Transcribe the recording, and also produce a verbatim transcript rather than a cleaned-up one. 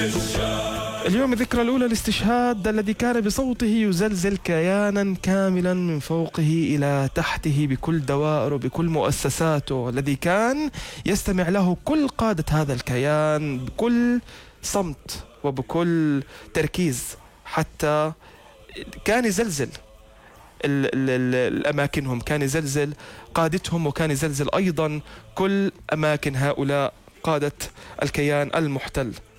اليوم الذكرى الأولى الاستشهاد الذي كان بصوته يزلزل كيانا كاملا من فوقه إلى تحته بكل دوائره بكل مؤسساته، الذي كان يستمع له كل قادة هذا الكيان بكل صمت وبكل تركيز، حتى كان يزلزل الأماكنهم، كان يزلزل قادتهم، وكان يزلزل أيضا كل أماكن هؤلاء قادة الكيان المحتل.